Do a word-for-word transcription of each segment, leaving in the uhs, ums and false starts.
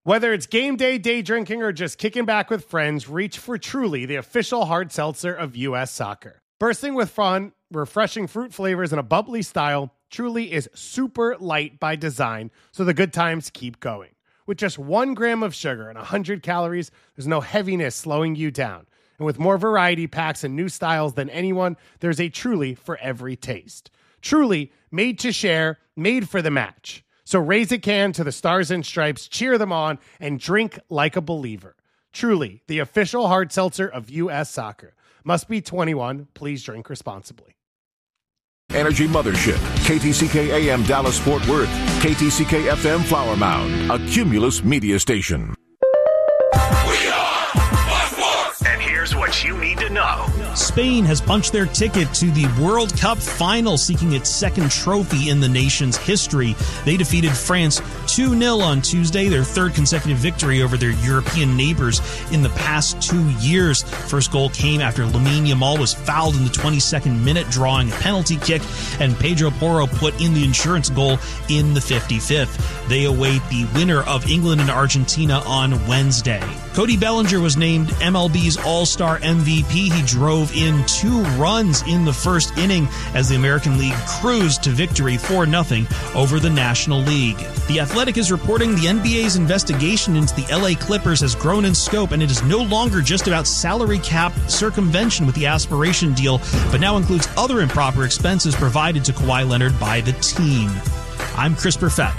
Whether it's game day, day drinking, or just kicking back with friends, reach for Truly, the official hard seltzer of U S Soccer. Bursting with fun, refreshing fruit flavors, and a bubbly style, Truly is super light by design, so the good times keep going. With just one gram of sugar and one hundred calories, there's no heaviness slowing you down. And with more variety packs and new styles than anyone, there's a Truly for every taste. Truly, made to share, made for the match. So raise a can to the Stars and Stripes, cheer them on, and drink like a believer. Truly, the official hard seltzer of U S Soccer. Must be twenty-one. Please drink responsibly. Energy Mothership, K T C K A M Dallas Fort Worth, K T C K F M Flower Mound, a Cumulus media station. We are Fox Sports! And here's what you need to know. Spain has punched their ticket to the World Cup final, seeking its second trophy in the nation's history. They defeated France two nil on Tuesday, their third consecutive victory over their European neighbors in the past two years. First goal came after Lamine Yamal was fouled in the twenty-second minute, drawing a penalty kick, and Pedro Porro put in the insurance goal in the fifty-fifth. They await the winner of England and Argentina on Wednesday. Cody Bellinger was named M L B's All-Star M V P. He drove in two runs in the first inning as the American League cruised to victory four nothing over the National League. The Athletic is reporting the N B A's investigation into the L A Clippers has grown in scope, and it is no longer just about salary cap circumvention with the aspiration deal, but now includes other improper expenses provided to Kawhi Leonard by the team. I'm Chris Perfett.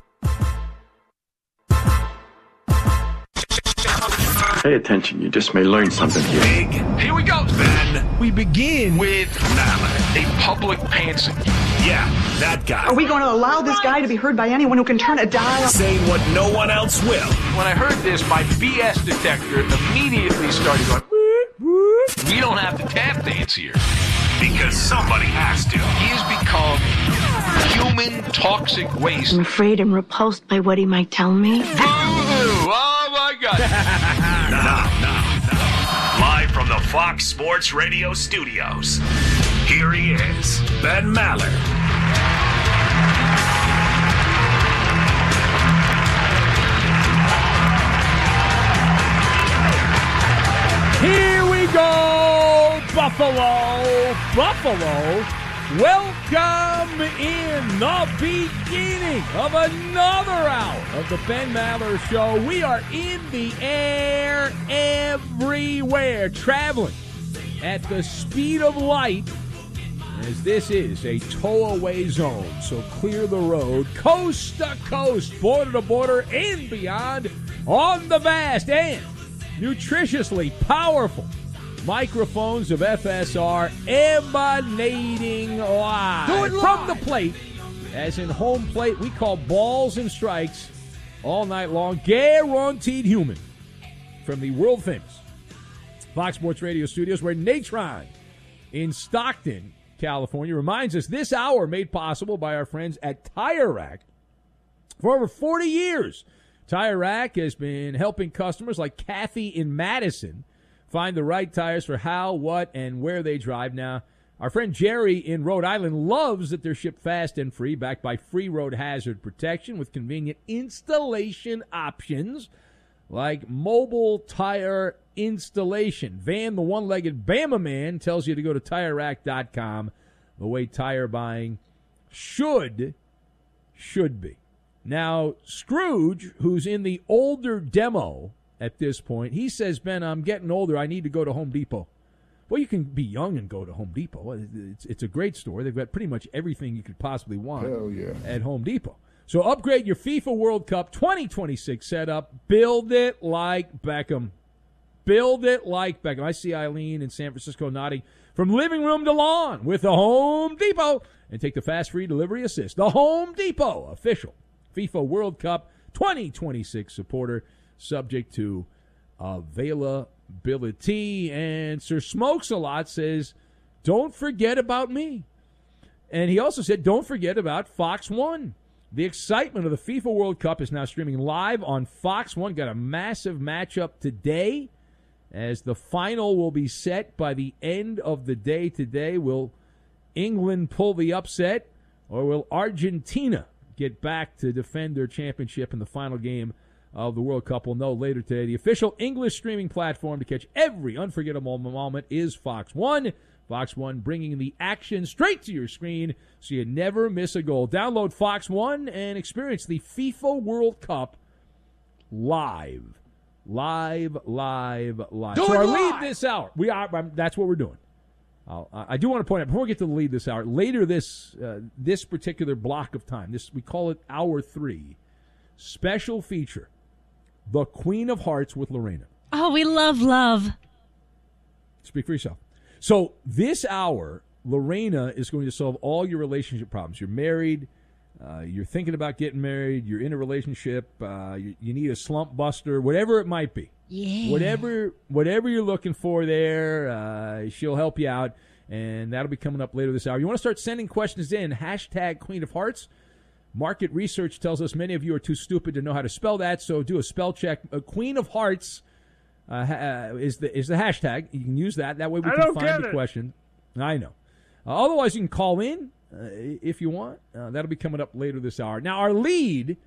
Pay attention, you just may learn something here. Big. Here we go, Ben. We begin with Maller, a public pantser. Yeah, that guy. Are we going to allow this guy to be heard by anyone who can turn a dial? Saying what no one else will. When I heard this, my B S detector immediately started going, whoop, whoop. We don't have to tap dance here. Because somebody has to. He has become human toxic waste. I'm afraid I'm repulsed by what he might tell me. Boo-hoo! Oh, my God. Now, now, now. Live from the Fox Sports Radio studios, here he is, Ben Maller. Here we go, Buffalo, Buffalo. Welcome in the beginning of another hour of the Ben Maller Show. We are in the air everywhere, traveling at the speed of light, as this is a tow-away zone. So clear the road, coast to coast, border to border, and beyond, on the vast and nutritiously powerful microphones of F S R, emanating live from the plate, as in home plate we call balls and strikes all night long, guaranteed human, from the world famous Fox Sports Radio studios, where Natron in Stockton, California, reminds us this hour made possible by our friends at Tire Rack. For over forty years, Tire Rack has been helping customers like Kathy in Madison find the right tires for how, what, and where they drive. Now, our friend Jerry in Rhode Island loves that they're shipped fast and free, backed by free road hazard protection with convenient installation options like mobile tire installation. Van, the one-legged Bama man, tells you to go to Tire Rack dot com, the way tire buying should, should be. Now, Scrooge, who's in the older demo at this point, he says, Ben, I'm getting older. I need to go to Home Depot. Well, you can be young and go to Home Depot. It's, it's a great store. They've got pretty much everything you could possibly want Hell yeah. at Home Depot. So upgrade your FIFA World Cup twenty twenty-six setup. Build it like Beckham. Build it like Beckham. I see Eileen in San Francisco nodding from living room to lawn with the Home Depot. And take the fast free delivery assist. The Home Depot, official FIFA World Cup twenty twenty-six supporter, subject to availability. And Sir Smokes-a-Lot says, don't forget about me. And he also said, don't forget about Fox one. The excitement of the FIFA World Cup is now streaming live on Fox one. Got a massive matchup today, as the final will be set by the end of the day today. Will England pull the upset, or will Argentina get back to defend their championship in the final game of the World Cup. We'll know later today. The official English streaming platform to catch every unforgettable moment is Fox One. Fox One bringing the action straight to your screen so you never miss a goal. Download Fox One and experience the FIFA World Cup live. Live, live, live. Do so it our live. lead this hour, we are. Um, that's what we're doing. I'll, I do want to point out, before we get to the lead this hour, later this uh, this particular block of time, this we call it Hour three, special feature, The Queen of Hearts with Lorena. Oh, we love love. Speak for yourself. So this hour, Lorena is going to solve all your relationship problems. You're married, uh, you're thinking about getting married, you're in a relationship, uh, you, you need a slump buster, whatever it might be. Yeah. Whatever whatever you're looking for there, uh, she'll help you out, and that'll be coming up later this hour. You want to start sending questions in, hashtag Queen of Hearts. Market research tells us many of you are too stupid to know how to spell that, so do a spell check. Uh, Queen of Hearts uh, ha- is the is the hashtag. You can use that. That way we I can don't find get the it. question. I know. Uh, otherwise, you can call in uh, if you want. Uh, that'll be coming up later this hour. Now, our lead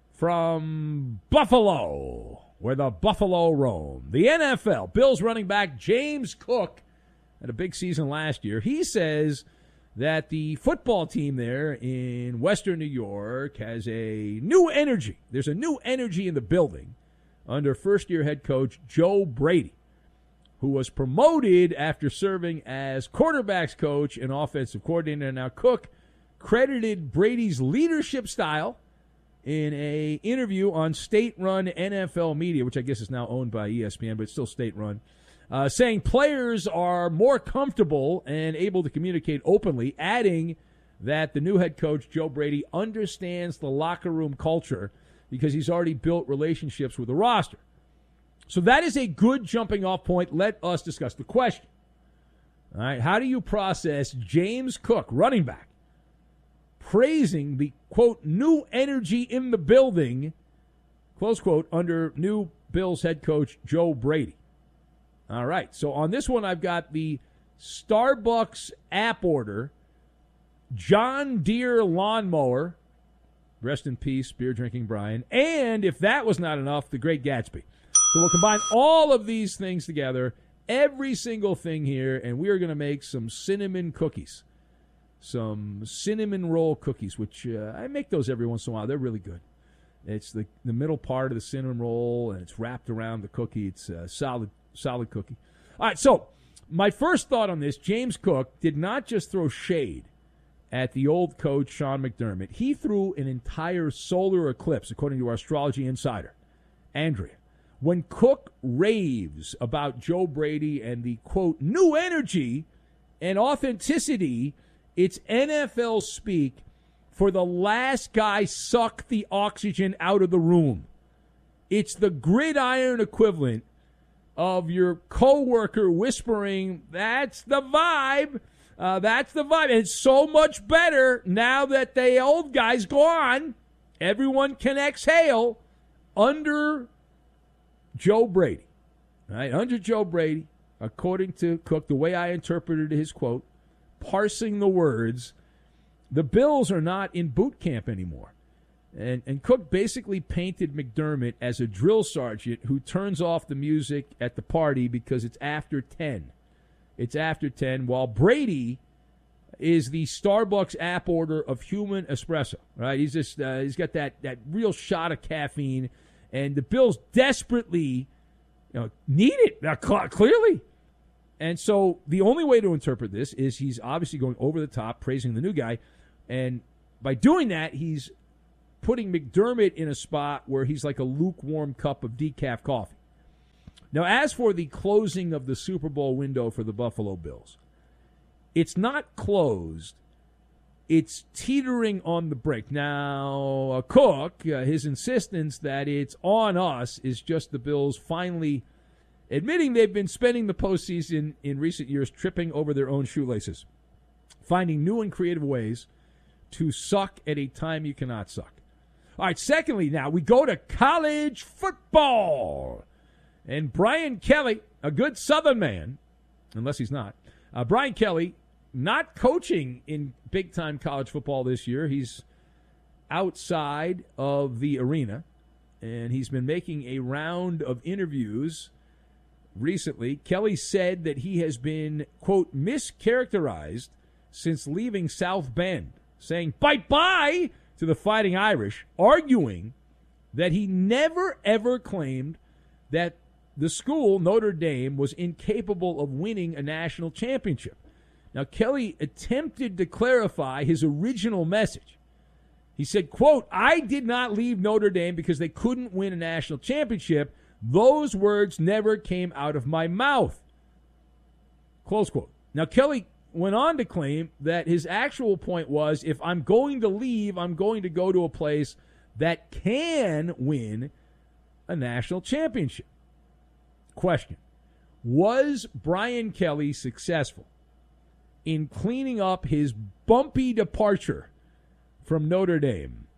from Buffalo, where the Buffalo roam. The N F L, Bills running back James Cook had a big season last year. He says that the football team there in Western New York has a new energy. There's a new energy in the building under first-year head coach Joe Brady, who was promoted after serving as quarterbacks coach and offensive coordinator. Now, Cook credited Brady's leadership style in a interview on state-run N F L media, which I guess is now owned by E S P N, but it's still state-run, uh, saying players are more comfortable and able to communicate openly, adding that the new head coach, Joe Brady, understands the locker room culture because he's already built relationships with the roster. So that is a good jumping-off point. Let us discuss the question. All right, how do you process James Cook, running back, praising the, quote, new energy in the building, close quote, under new Bills head coach Joe Brady? All right, so on this one, I've got the Starbucks app order, John Deere lawnmower, rest in peace, beer-drinking Brian, and if that was not enough, the Great Gatsby. So we'll combine all of these things together, every single thing here, and we are going to make some cinnamon cookies. Some cinnamon roll cookies, which uh, I make those every once in a while. They're really good. It's the the middle part of the cinnamon roll, and it's wrapped around the cookie. It's a solid, solid cookie. All right, so my first thought on this, James Cook did not just throw shade at the old coach, Sean McDermott. He threw an entire solar eclipse, according to our astrology insider, Andrea. When Cook raves about Joe Brady and the, quote, new energy and authenticity, it's N F L speak for the last guy suck the oxygen out of the room. It's the gridiron equivalent of your coworker whispering, that's the vibe, uh, that's the vibe. And it's so much better now that the old guy's gone. Everyone can exhale under Joe Brady. Right? Under Joe Brady, according to Cook, the way I interpreted his quote, parsing the words, the Bills are not in boot camp anymore. And, and Cook basically painted McDermott as a drill sergeant who turns off the music at the party because it's after ten. It's after ten, while Brady is the Starbucks app order of human espresso. Right? He's just uh, he's got that, that real shot of caffeine, and the Bills desperately you know, need it, uh, cl- clearly. And so the only way to interpret this is he's obviously going over the top, praising the new guy. And by doing that, he's putting McDermott in a spot where he's like a lukewarm cup of decaf coffee. Now, as for the closing of the Super Bowl window for the Buffalo Bills, it's not closed. It's teetering on the brink. Now, uh, Cook, uh, his insistence that it's on us is just the Bills finally admitting they've been spending the postseason in recent years tripping over their own shoelaces, finding new and creative ways to suck at a time you cannot suck. All right, secondly, now we go to college football. And Brian Kelly, a good Southern man, unless he's not, uh, Brian Kelly, not coaching in big-time college football this year. He's outside of the arena. and he's been making a round of interviews recently. Kelly said that he has been, quote, mischaracterized since leaving South Bend, saying bye-bye to the Fighting Irish, arguing that he never, ever claimed that the school, Notre Dame, was incapable of winning a national championship. Now, Kelly attempted to clarify his original message. He said, quote, I did not leave Notre Dame because they couldn't win a national championship. Those words never came out of my mouth. Close quote. Now, Kelly went on to claim that his actual point was, if I'm going to leave, I'm going to go to a place that can win a national championship. Question. Was Brian Kelly successful in cleaning up his bumpy departure from Notre Dame?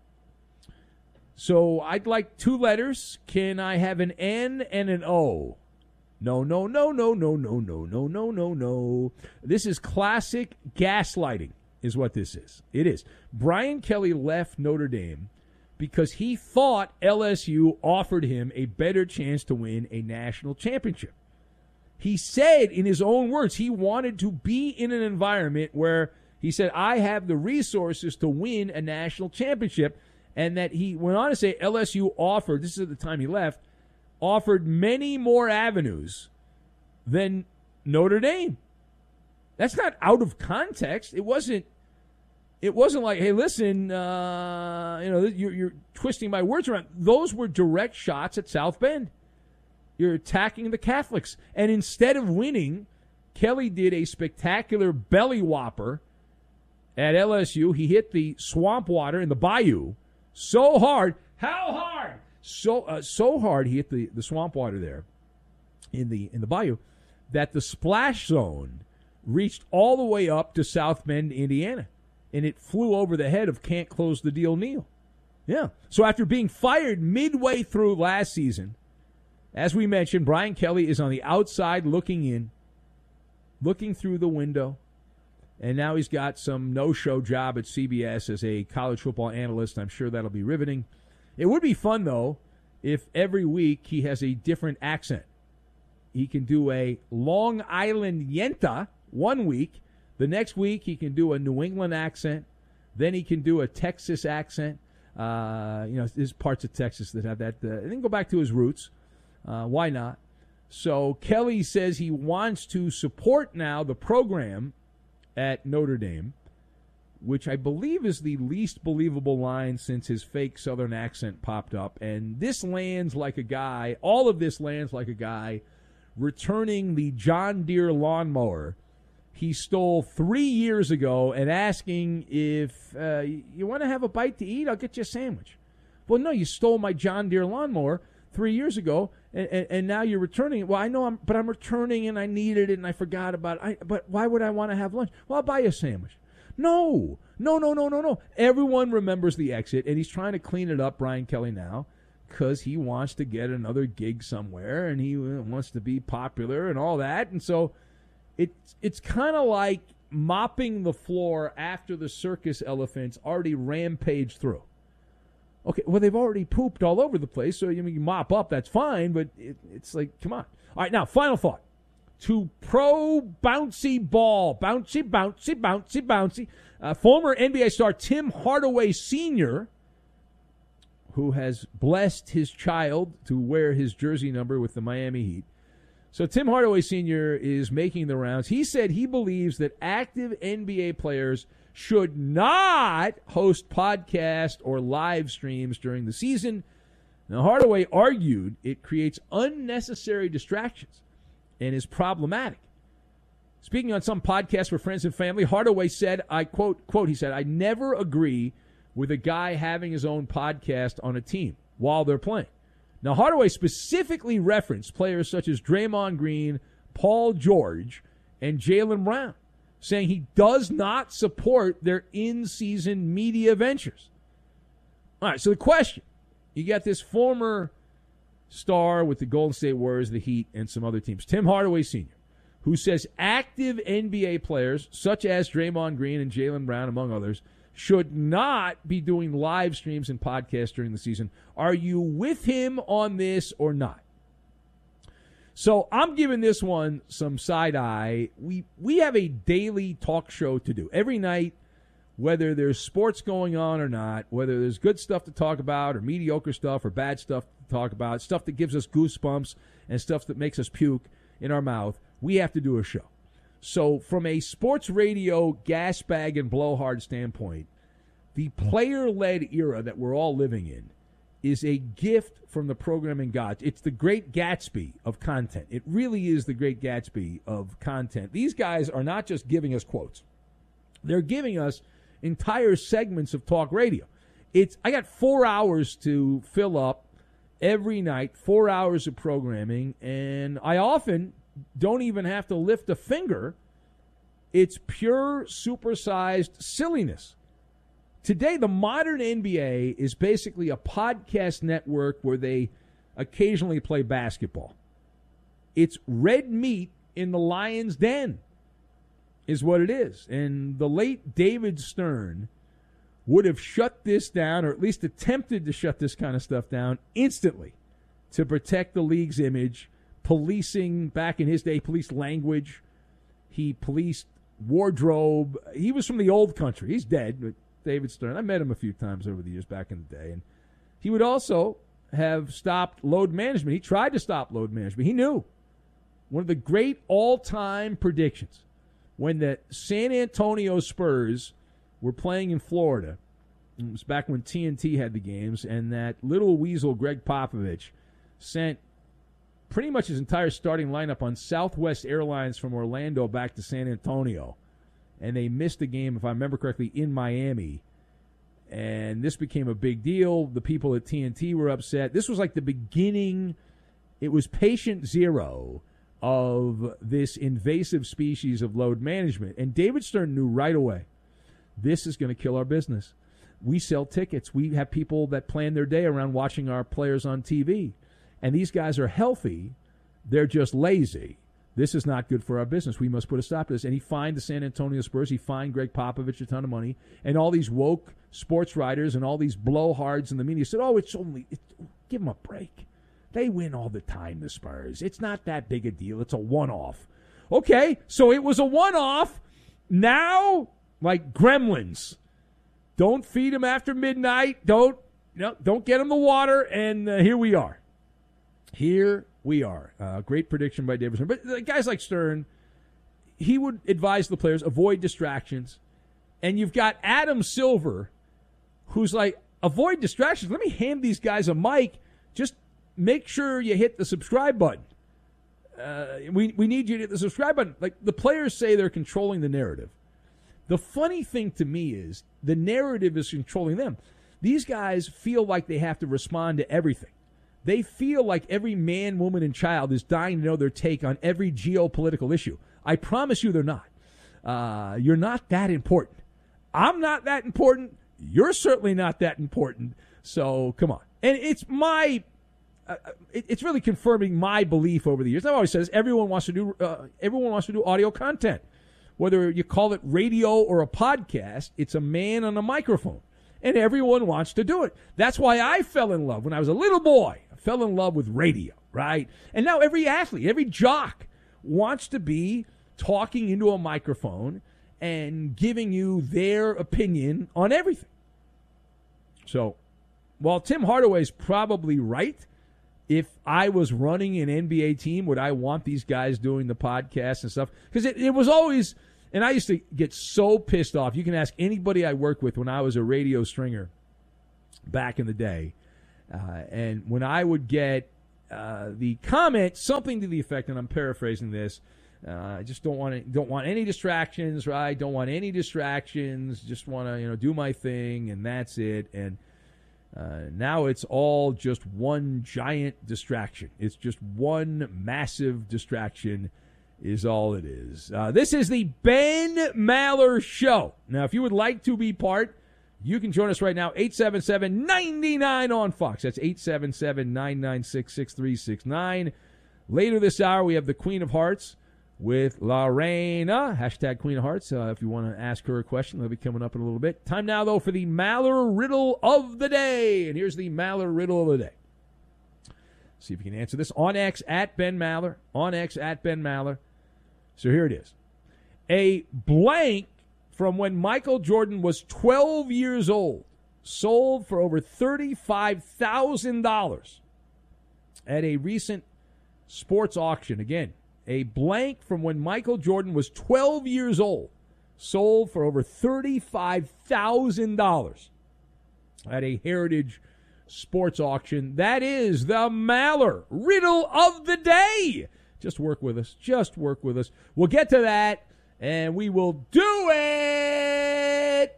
So I'd like two letters. Can I have an N and an O? No, no, no, no, no, no, no, no, no, no, no. This is classic gaslighting is what this is. It is. Brian Kelly left Notre Dame because he thought L S U offered him a better chance to win a national championship. He said in his own words he wanted to be in an environment where he said, I have the resources to win a national championship, and that he went on to say L S U offered, this is at the time he left, offered many more avenues than Notre Dame. That's not out of context. It wasn't It wasn't like, hey, listen, uh, you know, you're, you're twisting my words around. Those were direct shots at South Bend. You're attacking the Catholics. And instead of winning, Kelly did a spectacular belly whopper at L S U. He hit the swamp water in the bayou so hard. How hard? So uh, so hard he hit the, the swamp water there in the in the bayou that the splash zone reached all the way up to South Bend, Indiana. And it flew over the head of Can't Close the Deal Neal. Yeah. So after being fired midway through last season, as we mentioned, Brian Kelly is on the outside looking in, looking through the window. And now he's got some no-show job at C B S as a college football analyst. I'm sure that'll be riveting. It would be fun, though, if every week he has a different accent. He can do a Long Island Yenta one week. The next week, he can do a New England accent. Then he can do a Texas accent. Uh, you know, there's parts of Texas that have that. Uh, and then go back to his roots. Uh, why not? So Kelly says he wants to support now the program at Notre Dame, which I believe is the least believable line since his fake Southern accent popped up. And this lands like a guy, all of this lands like a guy returning the John Deere lawnmower he stole three years ago and asking if uh, you want to have a bite to eat, I'll get you a sandwich. Well, no, you stole my John Deere lawnmower three years ago, and, and, and now you're returning it. Well, I know, I'm, but I'm returning, and I needed it, and I forgot about it. I, but why would I want to have lunch? Well, I'll buy you a sandwich. No, no, no, no, no, no. Everyone remembers the exit, and he's trying to clean it up, Brian Kelly, now, because he wants to get another gig somewhere, and he wants to be popular and all that, and so It's it's kind of like mopping the floor after the circus elephants already rampaged through. Okay, well, they've already pooped all over the place, so you, mean, you mop up, that's fine, but it, it's like, come on. All right, now, final thought. To pro bouncy ball, bouncy, bouncy, bouncy, bouncy. Uh, former N B A star Tim Hardaway Senior, who has blessed his child to wear his jersey number with the Miami Heat. So Tim Hardaway Senior is making the rounds. He said he believes that active N B A players should not host podcasts or live streams during the season. Now, Hardaway argued it creates unnecessary distractions and is problematic. Speaking on some podcasts for friends and family, Hardaway said, I quote, quote, he said, I never agree with a guy having his own podcast on a team while they're playing. Now, Hardaway specifically referenced players such as Draymond Green, Paul George, and Jaylen Brown, saying he does not support their in-season media ventures. All right, so the question, you got this former star with the Golden State Warriors, the Heat, and some other teams, Tim Hardaway Senior, who says active N B A players such as Draymond Green and Jaylen Brown, among others, should not be doing live streams and podcasts during the season. Are you with him on this or not? So I'm giving this one some side eye. We we have a daily talk show to do every night, whether there's sports going on or not, whether there's good stuff to talk about or mediocre stuff or bad stuff to talk about, stuff that gives us goosebumps and stuff that makes us puke in our mouth. We have to do a show. So from a sports radio gas bag and blowhard standpoint, the player-led era that we're all living in is a gift from the programming gods. It's the great Gatsby of content. It really is the great Gatsby of content. These guys are not just giving us quotes. They're giving us entire segments of talk radio. It's I got four hours to fill up every night, four hours of programming, and I often don't even have to lift a finger. It's pure supersized silliness. Today, the modern N B A is basically a podcast network where they occasionally play basketball. It's red meat in the lion's den is what it is. And the late David Stern would have shut this down, or at least attempted to shut this kind of stuff down instantly to protect the league's image. Policing, back in his day, policed language. He policed wardrobe. He was from the old country. He's dead, but David Stern. I met him a few times over the years back in the day. And he would also have stopped load management. He tried to stop load management. He knew. One of the great all-time predictions, when the San Antonio Spurs were playing in Florida, it was back when T N T had the games, and that little weasel Greg Popovich sent pretty much his entire starting lineup on Southwest Airlines from Orlando back to San Antonio. And they missed a game, if I remember correctly, in Miami. And this became a big deal. The people at T N T were upset. This was like the beginning. It was patient zero of this invasive species of load management. And David Stern knew right away, this is going to kill our business. We sell tickets. We have people that plan their day around watching our players on T V. And these guys are healthy. They're just lazy. This is not good for our business. We must put a stop to this. And he fined the San Antonio Spurs. He fined Greg Popovich a ton of money. And all these woke sports writers and all these blowhards in the media said, oh, it's only, it, give them a break. They win all the time, the Spurs. It's not that big a deal. It's a one-off. Okay, so it was a one-off. Now, like gremlins, don't feed them after midnight. Don't, no, don't get them the water. And uh, here we are. Here we are. Uh, great prediction by David Stern. But uh, guys like Stern, he would advise the players, avoid distractions. And you've got Adam Silver, who's like, avoid distractions. Let me hand these guys a mic. Just make sure you hit the subscribe button. Uh, we, we need you to hit the subscribe button. Like, the players say they're controlling the narrative. The funny thing to me is the narrative is controlling them. These guys feel like they have to respond to everything. They feel like every man, woman, and child is dying to know their take on every geopolitical issue. I promise you they're not. Uh, you're not that important. I'm not that important. You're certainly not that important. So, come on. And it's my, uh, it, it's really confirming my belief over the years. I've always said this, everyone wants to do, uh, everyone wants to do audio content. Whether you call it radio or a podcast, it's a man on a microphone. And everyone wants to do it. That's why I fell in love when I was a little boy. I fell in love with radio, right? And now every athlete, every jock wants to be talking into a microphone and giving you their opinion on everything. So, while Tim Hardaway's probably right, if I was running an N B A team, would I want these guys doing the podcast and stuff? Because it, it was always... And I used to get so pissed off. You can ask anybody I worked with when I was a radio stringer back in the day. Uh, and when I would get uh, the comment, something to the effect, and I'm paraphrasing this, uh, I just don't want to, don't want any distractions, right? Don't want any distractions. Just want to, you know, do my thing, and that's it. And uh, now it's all just one giant distraction. It's just one massive distraction. Is all it is. Uh, this is the Ben Maller Show. Now, if you would like to be part, you can join us right now, eight seven seven, nine nine on Fox. That's eight seven seven, nine nine six, six three six nine. Later this hour, we have the Queen of Hearts, with Lorena. Hashtag Queen of Hearts. Uh, if you want to ask her a question, that'll be coming up in a little bit. Time now, though, for the Maller Riddle of the Day. And here's the Maller Riddle of the Day. See if you can answer this. On X, at Ben Maller. On X, at Ben Maller. So here it is. A blank from when Michael Jordan was twelve years old sold for over thirty-five thousand dollars at a recent sports auction. Again, a blank from when Michael Jordan was twelve years old sold for over thirty-five thousand dollars at a Heritage sports auction. That is the Maller Riddle of the Day. Just work with us. Just work with us. We'll get to that, and we will do it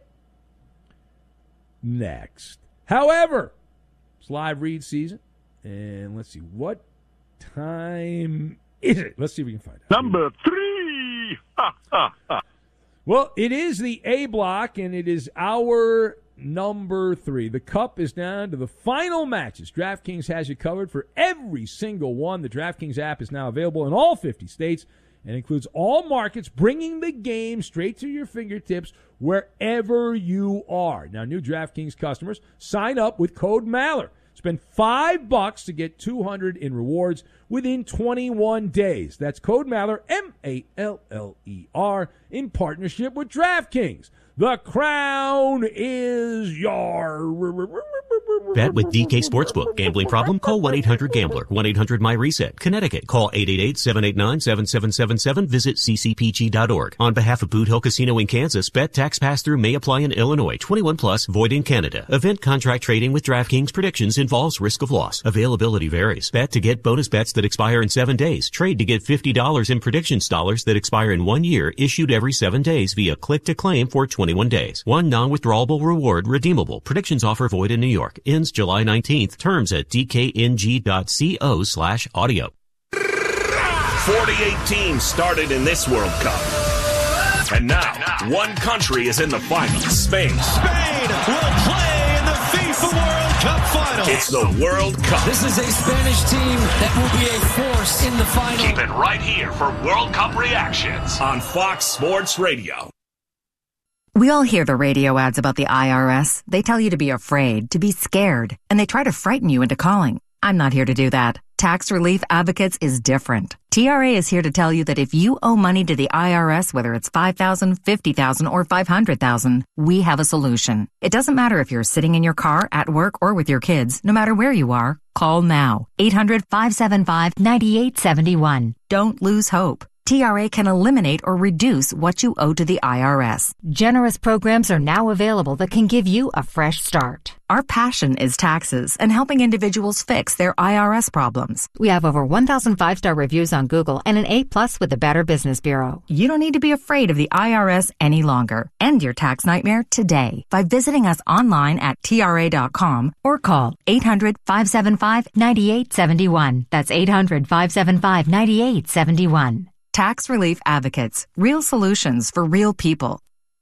next. However, it's live read season, and let's see, what time is it? Let's see if we can find out. Number three. Well, it is the A block, and it is our number three. The Cup is down to the final matches. DraftKings has you covered for every single one. The DraftKings app is now available in all fifty states and includes all markets, bringing the game straight to your fingertips wherever you are. Now, new DraftKings customers, sign up with code Maller. Spend five bucks to get two hundred in rewards within twenty-one days. That's code Maller, M A L L E R, in partnership with DraftKings. The crown is yours. Bet with D K Sportsbook. Gambling problem? Call one eight hundred gambler. one eight hundred my reset. Connecticut. Call eight eight eight, seven eight nine, seven seven seven seven. Visit c c p g dot org. On behalf of Boot Hill Casino in Kansas, bet tax pass-through may apply in Illinois. twenty-one plus, void in Canada. Event contract trading with DraftKings predictions involves risk of loss. Availability varies. Bet to get bonus bets that expire in seven days. Trade to get fifty dollars in predictions dollars that expire in one year, issued every seven days via click-to-claim for twenty-one days. One non-withdrawable reward redeemable. Predictions offer void in New York. Ends July nineteenth. Terms at d k n g dot co slash audio. forty-eight teams started in this World Cup. And now, one country is in the final. Spain. Spain will play in the FIFA World Cup final. It's the World Cup. This is a Spanish team that will be a force in the final. Keep it right here for World Cup reactions on Fox Sports Radio. We all hear the radio ads about the I R S. They tell you to be afraid, to be scared, and they try to frighten you into calling. I'm not here to do that. Tax Relief Advocates is different. T R A is here to tell you that if you owe money to the I R S, whether it's five thousand dollars, fifty thousand dollars, or five hundred thousand dollars, we have a solution. It doesn't matter if you're sitting in your car, at work, or with your kids. No matter where you are, call now. eight hundred, five seven five, nine eight seven one. Don't lose hope. T R A can eliminate or reduce what you owe to the I R S. Generous programs are now available that can give you a fresh start. Our passion is taxes and helping individuals fix their I R S problems. We have over one thousand five-star reviews on Google and an A plus with the Better Business Bureau. You don't need to be afraid of the I R S any longer. End your tax nightmare today by visiting us online at T R A dot com or call eight hundred, five seven five, nine eight seven one. That's eight hundred, five seven five, nine eight seven one. Tax Relief Advocates. Real solutions for real people.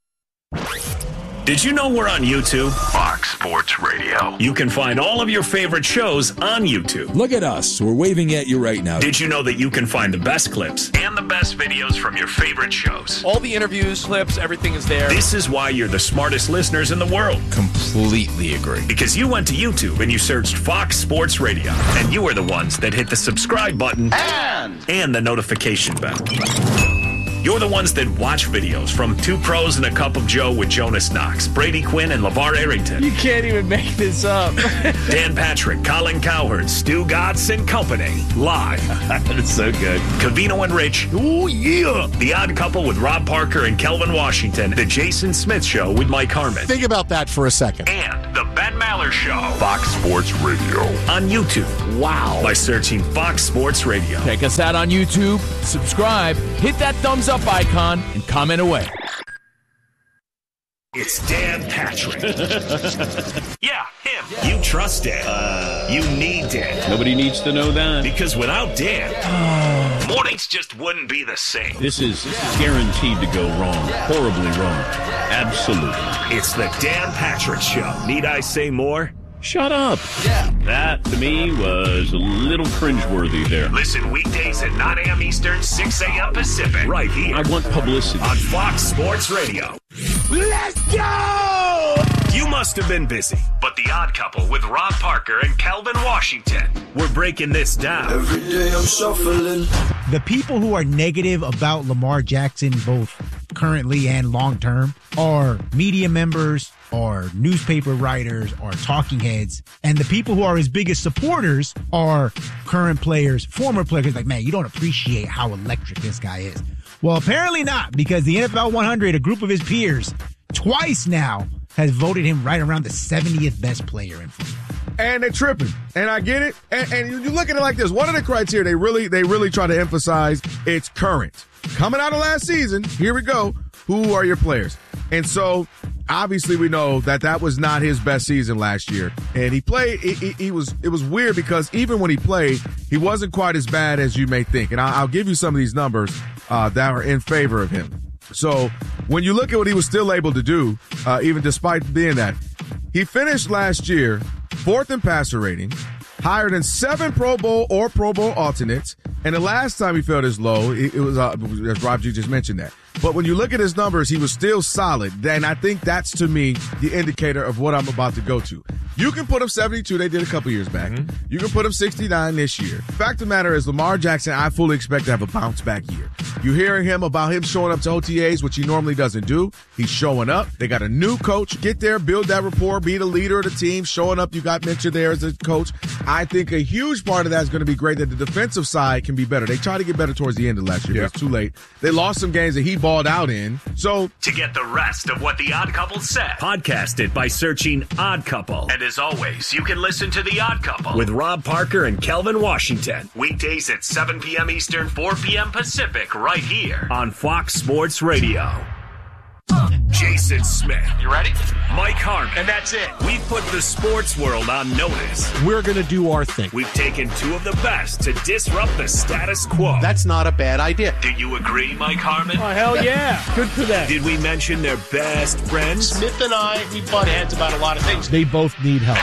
Did you know we're on YouTube? Fox Sports Radio. You can find all of your favorite shows on YouTube. Look at us. We're waving at you right now. Did you know that you can find the best clips and the best videos from your favorite shows? All the interviews, clips, everything is there. This is why you're the smartest listeners in the world. Completely agree. Because you went to YouTube and you searched Fox Sports Radio, and you were the ones that hit the subscribe button and, and the notification bell. You're the ones that watch videos from Two Pros and a Cup of Joe with Jonas Knox, Brady Quinn, and LeVar Arrington. You can't even make this up. Dan Patrick, Colin Cowherd, Stu Godson and Company. Live. That's so good. Covino and Rich. Oh, yeah. The Odd Couple with Rob Parker and Kelvin Washington. The Jason Smith Show with Mike Harmon. Think about that for a second. And the Ben Maller Show. Fox Sports Radio. On YouTube. Wow. By searching Fox Sports Radio. Check us out on YouTube. Subscribe. Hit that thumbs up icon and comment away. It's Dan Patrick. Yeah, him. You trust Dan. Uh, you need Dan. Nobody needs to know that. Because without Dan, mornings just wouldn't be the same. This is guaranteed to go wrong. Horribly wrong. Absolutely. It's the Dan Patrick Show. Need I say more? Shut up. Yeah. That, to me, was a little cringeworthy there. Listen weekdays at nine a.m. Eastern, six a.m. Pacific. Right here. I want publicity. On Fox Sports Radio. Let's go! You must have been busy, but The Odd Couple with Rob Parker and Kelvin Washington. We're breaking this down. Every day I'm shuffling. The people who are negative about Lamar Jackson, both currently and long term, are media members, are newspaper writers, are talking heads. And the people who are his biggest supporters are current players, former players. Like, man, you don't appreciate how electric this guy is. Well, apparently not, because the N F L one hundred, a group of his peers, twice now has voted him right around the seventieth best player in football. And they're tripping. And I get it. And, and you look at it like this. One of the criteria they really they really try to emphasize, it's current. Coming out of last season, here we go. Who are your players? And so, obviously, we know that that was not his best season last year. And he played, he, he, he was, it was weird because even when he played, he wasn't quite as bad as you may think. And I'll, I'll give you some of these numbers uh, that are in favor of him. So when you look at what he was still able to do, uh, even despite being that, he finished last year fourth in passer rating, higher than seven Pro Bowl or Pro Bowl alternates. And the last time he fell this low, it, it was, uh, as Rob G just mentioned that. But when you look at his numbers, he was still solid. And I think that's, to me, the indicator of what I'm about to go to. You can put him seventy-two. They did a couple years back. Mm-hmm. You can put him sixty-nine this year. Fact of the matter is, Lamar Jackson, I fully expect to have a bounce back year. You're hearing him about him showing up to O T As, which he normally doesn't do. He's showing up. They got a new coach. Get there, build that rapport, be the leader of the team. Showing up, you got Mitchell there as a coach. I think a huge part of that is going to be great that the defensive side can be better. They tried to get better towards the end of last year, yeah. but it's too late. They lost some games that he balled out in. So to get the rest of what The Odd Couple said, podcast it by searching Odd Couple. And as always, you can listen to The Odd Couple with Rob Parker and Kelvin Washington. Weekdays at seven p.m. Eastern, four p.m. Pacific, right here on Fox Sports Radio. Jason Smith. You ready? Mike Harmon. And that's it. We've put the sports world on notice. We're going to do our thing. We've taken two of the best to disrupt the status quo. That's not a bad idea. Do you agree, Mike Harmon? Oh, hell yeah. Good for them. Did we mention their best friends? Smith and I, we butt heads about a lot of things. They both need help.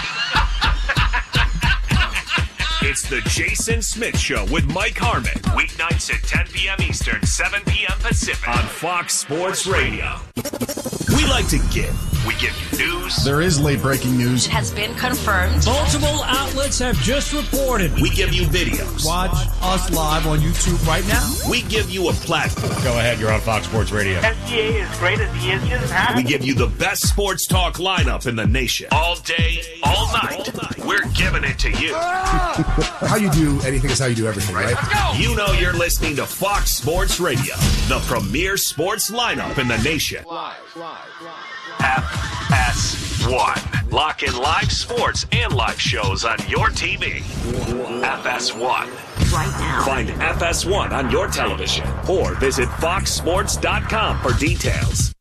It's the Jason Smith Show with Mike Harmon. Weeknights at ten p.m. Eastern, seven p.m. Pacific on Fox Sports Radio. We like to give. We give you news. There is late breaking news. It has been confirmed. Multiple outlets have just reported. We give you videos. Watch us live on YouTube right now. We give you a platform. Go ahead, you're on Fox Sports Radio. S G A is great as he is just happy. We give you the best sports talk lineup in the nation. All day, all night. All night. We're giving it to you. How you do anything is how you do everything, right? Let's go. You know you're listening to Fox Sports Radio, the premier sports lineup in the nation. Live, live, live. F S one. Lock in live sports and live shows on your T V. F S one. Right now. Find F S one on your television or visit fox sports dot com for details.